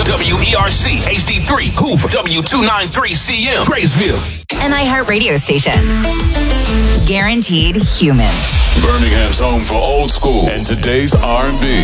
WERC HD3 Hoover, W293CM Graysville. An iHeart radio station. Guaranteed human. Birmingham's home for old school and today's R&B.